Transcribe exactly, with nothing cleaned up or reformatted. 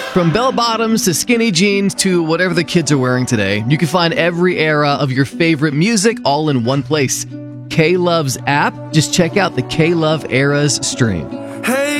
From bell bottoms to skinny jeans to whatever the kids are wearing today, you can find every era of your favorite music all in one place. K-Love's app. Just check out the K-Love Eras stream. Hey